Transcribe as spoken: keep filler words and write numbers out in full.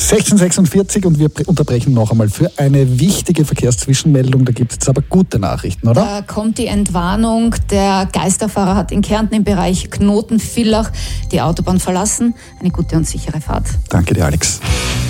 sechzehn Uhr sechsundvierzig und wir unterbrechen noch einmal für eine wichtige Verkehrszwischenmeldung. Da gibt es jetzt aber gute Nachrichten, oder? Da kommt die Entwarnung. Der Geisterfahrer hat in Kärnten im Bereich Knoten-Villach die Autobahn verlassen. Eine gute und sichere Fahrt. Danke dir, Alex.